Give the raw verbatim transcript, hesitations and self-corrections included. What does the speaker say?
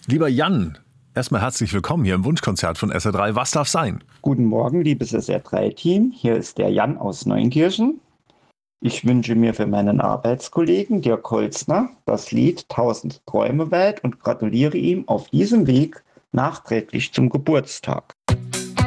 Lieber Jan, erstmal herzlich willkommen hier im Wunschkonzert von S R drei. Was darf sein? Guten Morgen, liebes S R drei Team. Hier ist der Jan aus Neunkirchen. Ich wünsche mir für meinen Arbeitskollegen Dirk Holzner das Lied Tausend Träume weit und gratuliere ihm auf diesem Weg nachträglich zum Geburtstag.